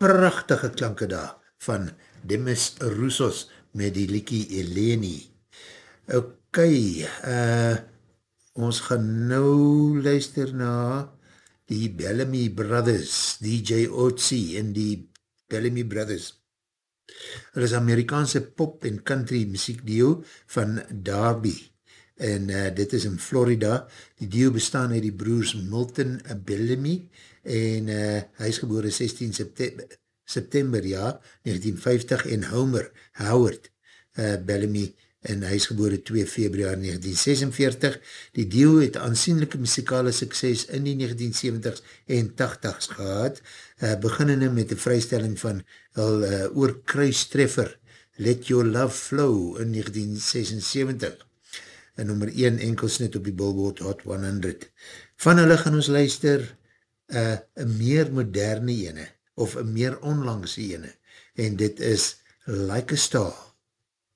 pragtige klanke daar van Demis Roussos met die liekie Eleni. Ok, ons gaan nou luister na die Bellamy Brothers, DJ Otzi en die Bellamy Brothers. Hulle is Amerikaanse pop en country muziek duo van Darby en dit is in Florida. Die duo bestaan uit die broers Milton Bellamy en hy is gebore 16 September ja, 1950 en Homer Howard Bellamy en hy is gebore 2 februari 1946. Die duo het aansienlijke muzikale sukses in die 1970s en 80s gehad, beginnende met die vrystelling van oorkruistreffer Let Your Love Flow in 1976, en nummer 1 enkelsnit op die Billboard Hot 100. Van hulle gaan ons luister een meer moderne ene, of een meer onlangse ene, en dit is Like a Star.